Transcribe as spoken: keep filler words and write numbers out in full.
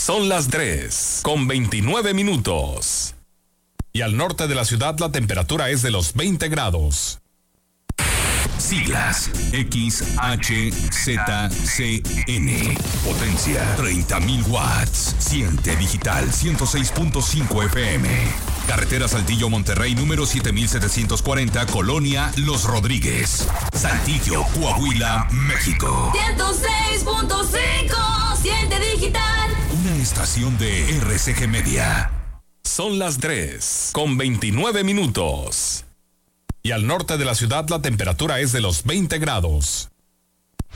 Son las tres con veintinueve minutos. Y al norte de la ciudad la temperatura es de los veinte grados. Siglas X H Z C N. Potencia treinta mil watts. Siente digital ciento seis punto cinco F M. Carretera Saltillo Monterrey número siete mil setecientos cuarenta, Colonia Los Rodríguez, Saltillo, Coahuila, México. ciento seis punto cinco. Siente digital. Una estación de R C G Media. Son las tres con veintinueve minutos. Y al norte de la ciudad la temperatura es de los veinte grados.